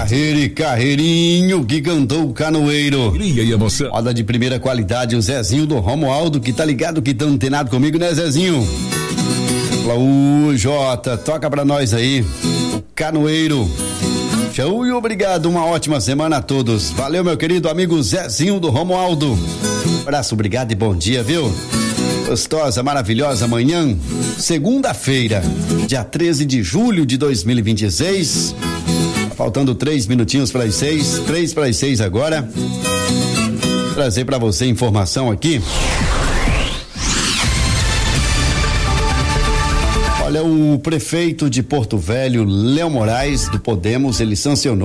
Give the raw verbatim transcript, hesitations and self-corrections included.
Carreira e Carreirinho que cantou o Canoeiro. Alegria e emoção. Roda de primeira qualidade, o Zezinho do Romualdo, que tá ligado, que tá antenado comigo, né, Zezinho? O Jota, toca pra nós aí, o Canoeiro. Tchau e obrigado, uma ótima semana a todos. Valeu, meu querido amigo Zezinho do Romualdo. Abraço, obrigado e bom dia, viu? Gostosa, maravilhosa manhã, segunda-feira, dia treze de julho de dois mil e vinte e seis. Faltando três minutinhos para as seis, três para as seis agora. Trazer para você informação aqui. Olha, o prefeito de Porto Velho, Léo Moraes, do Podemos, ele sancionou